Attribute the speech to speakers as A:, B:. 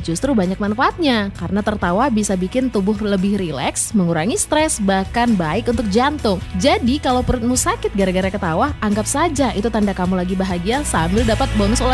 A: Justru banyak manfaatnya, karena tertawa bisa bikin tubuh lebih rileks, mengurangi stres, bahkan baik untuk jantung. Jadi kalau perutmu sakit gara-gara ketawa, anggap saja itu tanda kamu lagi bahagia sambil dapat bonus olahraga.